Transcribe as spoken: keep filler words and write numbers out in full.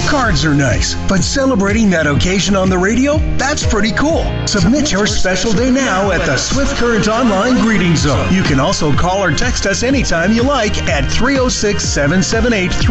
Cards are nice, but celebrating that occasion on the radio, that's pretty cool. Submit your special day now at the Swift Current Online Greeting Zone. You can also call or text us anytime you like at three oh six, seven seven eight,